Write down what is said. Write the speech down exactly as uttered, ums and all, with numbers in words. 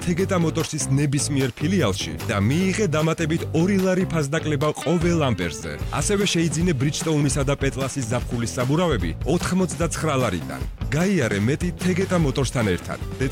Tegeta Motorsის ნებისმიერ ფილიალში და მიიღე დამატებით ორი ლარი ფასდაკლება ყოველ ამპერზე. ასევე შეიძინე Bridgestone-ისა და Petlas-ის ზაფხულის საბურავები ოთხმოცდაცხრა ლარიდან. გაიარე მეტი Tegeta Motors-თან ერთად.